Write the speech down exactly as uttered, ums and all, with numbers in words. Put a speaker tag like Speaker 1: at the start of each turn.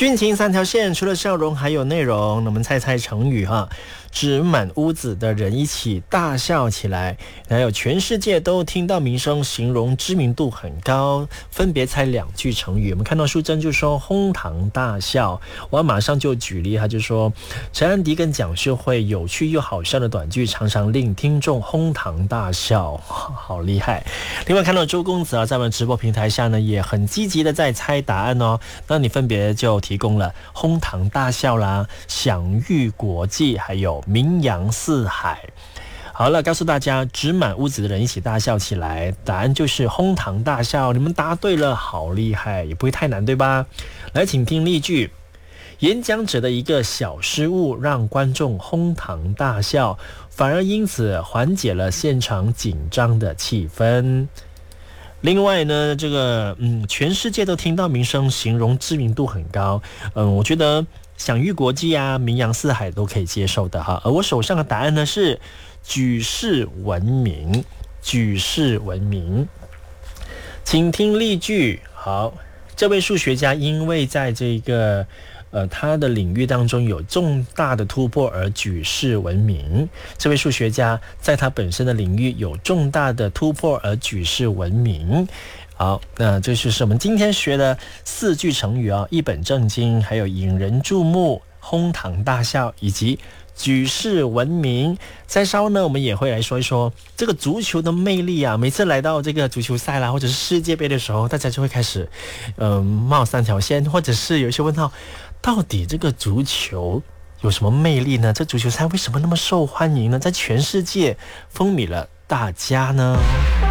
Speaker 1: 军情三条线，除了笑容还有内容。那我们猜猜成语哈，指满屋子的人一起大笑起来，还有全世界都听到名声，形容知名度很高。分别猜两句成语。我们看到淑珍就说哄堂大笑，我马上就举例，他就说陈安迪跟蒋秀慧有趣又好笑的短句，常常令听众哄堂大笑，好厉害。另外看到周公子啊，在我们直播平台下呢，也很积极的在猜答案哦。那你分别就提供了哄堂大笑啦、享誉国际，还有名扬四海。好了，告诉大家，指满屋子的人一起大笑起来，答案就是哄堂大笑。你们答对了，好厉害，也不会太难，对吧？来，请听例句。演讲者的一个小失误让观众哄堂大笑，反而因此缓解了现场紧张的气氛。另外呢，这个嗯，全世界都听到名声，形容知名度很高。嗯，我觉得享誉国际啊，名扬四海都可以接受的哈。而我手上的答案呢是举世闻名，举世闻名。请听例句。好，这位数学家因为在这个呃，他的领域当中有重大的突破而举世闻名。这位数学家在他本身的领域有重大的突破而举世闻名。好，那这就是我们今天学的四句成语啊，一本正经，还有引人注目、哄堂大笑，以及举世闻名。再稍呢，我们也会来说一说这个足球的魅力啊。每次来到这个足球赛啦，或者是世界杯的时候，大家就会开始嗯、呃、冒三条线，或者是有一些问号，到底这个足球有什么魅力呢？这足球赛为什么那么受欢迎呢？在全世界风靡了大家呢？